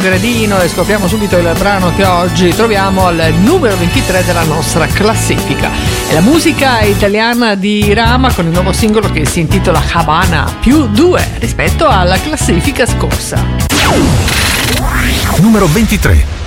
gradino e scopriamo subito il brano che oggi troviamo al numero 23 della nostra classifica. È la musica italiana di Rama con il nuovo singolo che si intitola Havana +2 rispetto alla classifica scorsa. Numero 23.